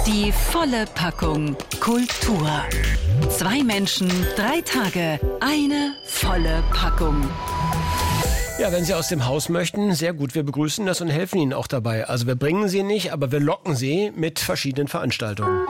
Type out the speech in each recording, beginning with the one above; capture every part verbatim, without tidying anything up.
Die volle Packung Kultur. Zwei Menschen, drei Tage, eine volle Packung. Ja, wenn Sie aus dem Haus möchten, sehr gut. Wir begrüßen das und helfen Ihnen auch dabei. Also wir bringen Sie nicht, aber wir locken Sie mit verschiedenen Veranstaltungen.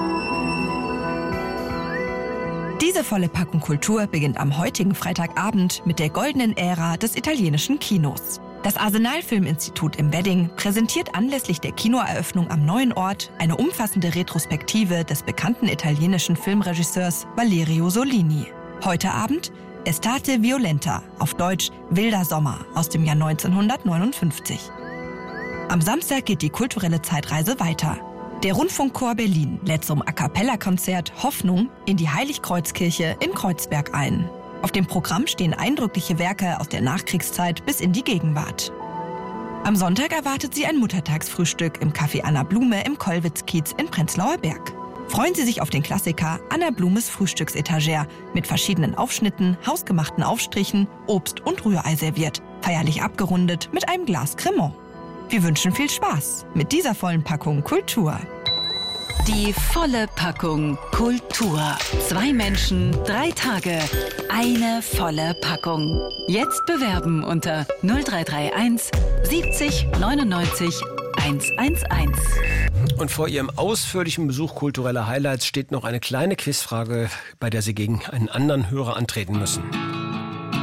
Diese volle Packung Kultur beginnt am heutigen Freitagabend mit der goldenen Ära des italienischen Kinos. Das Arsenal Filminstitut im Wedding präsentiert anlässlich der Kinoeröffnung am neuen Ort eine umfassende Retrospektive des bekannten italienischen Filmregisseurs Valerio Solini. Heute Abend Estate Violenta, auf Deutsch Wilder Sommer aus dem Jahr neunzehnhundertneunundfünfzig. Am Samstag geht die kulturelle Zeitreise weiter. Der Rundfunkchor Berlin lädt zum A-cappella-Konzert Hoffnung in die Heiligkreuzkirche in Kreuzberg ein. Auf dem Programm stehen eindrückliche Werke aus der Nachkriegszeit bis in die Gegenwart. Am Sonntag erwartet Sie ein Muttertagsfrühstück im Café Anna Blume im Kollwitz-Kiez in Prenzlauer Berg. Freuen Sie sich auf den Klassiker Anna Blumes Frühstücksetagere mit verschiedenen Aufschnitten, hausgemachten Aufstrichen, Obst und Rührei serviert, feierlich abgerundet mit einem Glas Cremant. Wir wünschen viel Spaß mit dieser vollen Packung Kultur. Die volle Packung Kultur. Zwei Menschen, drei Tage, eine volle Packung. Jetzt bewerben unter null drei drei eins siebzig neunundneunzig hundertundzehn. Und vor Ihrem ausführlichen Besuch kultureller Highlights steht noch eine kleine Quizfrage, bei der Sie gegen einen anderen Hörer antreten müssen.